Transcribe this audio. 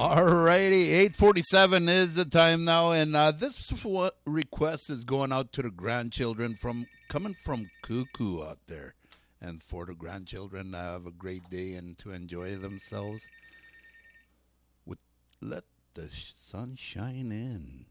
Alrighty, 8:47 is the time now, and this request is going out to the grandchildren from coming from Cuckoo out there, and for the grandchildren, have a great day and to enjoy themselves. With let the sun shine in.